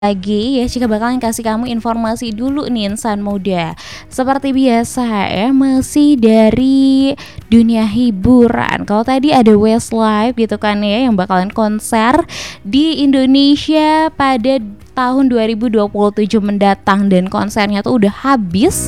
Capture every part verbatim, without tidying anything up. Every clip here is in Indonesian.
Lagi ya, Cika bakalan kasih kamu informasi dulu nih insan muda. Seperti biasa ya, masih dari dunia hiburan. Kalau tadi ada Westlife gitu kan ya, yang bakalan konser di Indonesia pada tahun dua ribu dua puluh tujuh mendatang, dan konsernya tuh udah habis.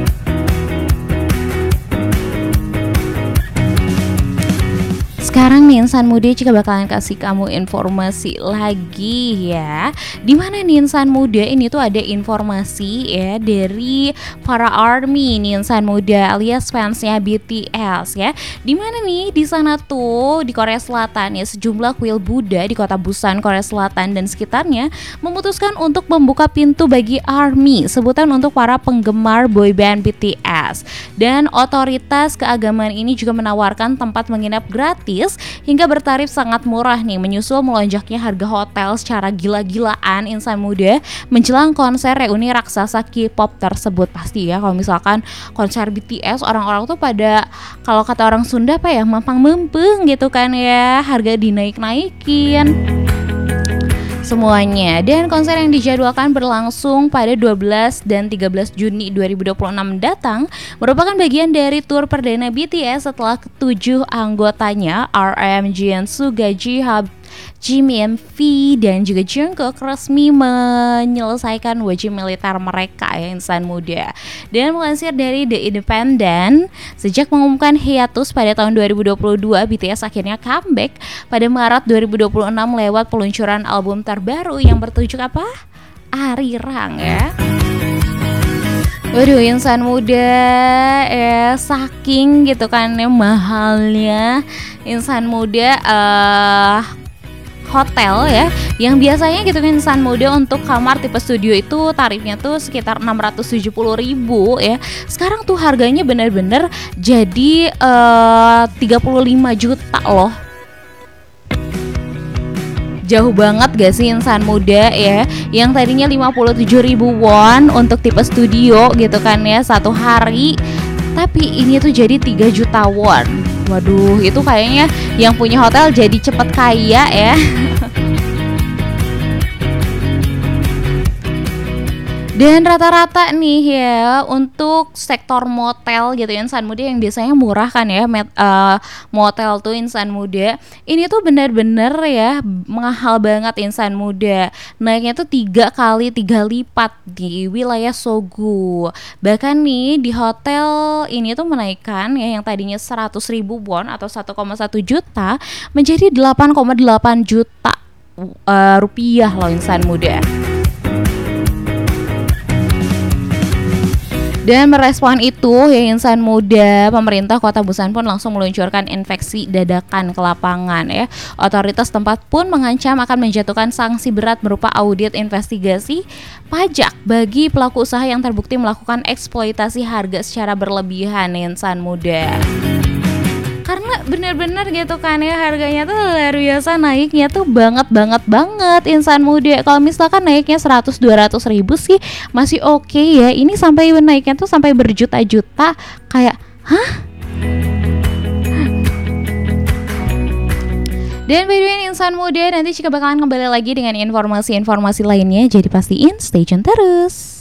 Sekarang nih insan muda, Cika bakalan kasih kamu informasi lagi ya. Dimana nih insan muda, ini tuh ada informasi ya dari para ARMY nih insan muda, alias fansnya B T S ya. Dimana nih di sana tuh di Korea Selatan ya, sejumlah kuil Buddha di kota Busan, Korea Selatan dan sekitarnya memutuskan untuk membuka pintu bagi ARMY, sebutan untuk para penggemar boyband B T S. Dan otoritas keagamaan ini juga menawarkan tempat menginap gratis hingga bertarif sangat murah nih, menyusul melonjaknya harga hotel secara gila-gilaan insan muda menjelang konser reuni raksasa K-pop tersebut. Pasti ya kalau misalkan konser B T S, orang-orang tuh pada, kalau kata orang Sunda apa ya, mampang-mempeng gitu kan ya, harga dinaik-naikin semuanya. Dan konser yang dijadwalkan berlangsung pada dua belas dan tiga belas Juni dua ribu dua puluh enam mendatang merupakan bagian dari tur perdana B T S setelah ketujuh anggotanya R M, Jin, Suga, J-Hope, Jimin, V dan juga Jungkook resmi menyelesaikan wajib militer mereka ya insan muda. Dan melansir dari The Independent, sejak mengumumkan hiatus pada tahun dua ribu dua puluh dua, B T S akhirnya comeback pada Maret dua ribu dua puluh enam lewat peluncuran album terbaru yang bertajuk apa? Arirang ya. Waduh insan muda ya, saking gitu kan ya mahalnya insan muda uh, hotel ya, yang biasanya gitu kan insan muda untuk kamar tipe studio itu tarifnya tuh sekitar enam ratus tujuh puluh ribu ya. Sekarang tuh harganya bener-bener jadi uh, tiga puluh lima juta loh. Jauh banget gak sih insan muda ya, yang tadinya lima puluh tujuh ribu won untuk tipe studio gitu kan ya satu hari, tapi ini tuh jadi tiga juta won. Waduh, itu kayaknya yang punya hotel jadi cepet kaya ya. Dan rata-rata nih ya untuk sektor motel gitu ya insan muda, yang biasanya murah kan ya met, uh, motel tuh insan muda, ini tuh benar-benar ya mahal banget insan muda. Naiknya tuh tiga kali tiga lipat di wilayah Sogu. Bahkan nih di hotel ini tuh menaikkan ya yang tadinya seratus ribu won atau satu koma satu juta menjadi delapan koma delapan juta uh, rupiah loh insan muda. Dan merespon itu ya insan muda, pemerintah kota Busan pun langsung meluncurkan inspeksi dadakan ke lapangan ya. Otoritas tempat pun mengancam akan menjatuhkan sanksi berat berupa audit investigasi pajak bagi pelaku usaha yang terbukti melakukan eksploitasi harga secara berlebihan ya insan muda. Karena bener-bener gitu kan ya, harganya tuh luar biasa naiknya tuh banget banget banget insan muda. Kalau misalkan naiknya seratus dua ratus ribu sih masih oke okay ya, ini sampai naiknya tuh sampai berjuta-juta, kayak hah? Dan by the way insan muda, nanti Cika bakalan kembali lagi dengan informasi-informasi lainnya, jadi pastiin stay tune terus.